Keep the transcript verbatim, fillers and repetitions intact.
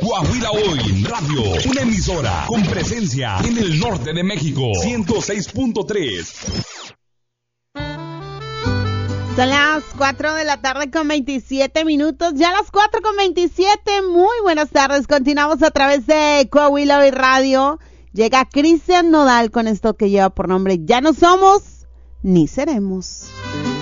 Coahuila Hoy Radio, una emisora con presencia en el norte de México. ciento seis punto tres. Son las cuatro de la tarde con veintisiete minutos, ya las cuatro con veintisiete. Muy buenas tardes, continuamos a través de Coahuila Hoy Radio. Llega Cristian Nodal con esto que lleva por nombre Ya no somos ni seremos.